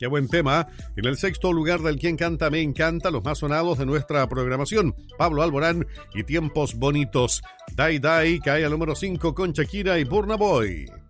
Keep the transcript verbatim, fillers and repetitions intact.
Qué buen tema. En el sexto lugar del Quien Canta Me Encanta, los más sonados de nuestra programación, Pablo Alborán y Tiempos Bonitos. Dai Dai cae al número cinco con Shakira y Burna Boy.